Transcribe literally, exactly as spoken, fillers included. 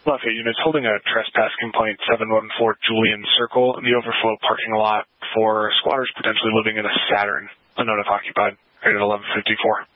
Lafayette units holding a trespass complaint, seven one four Julian Circle, in the overflow parking lot for squatters potentially living in a Saturn. A note if occupied. Rated eleven fifty-four.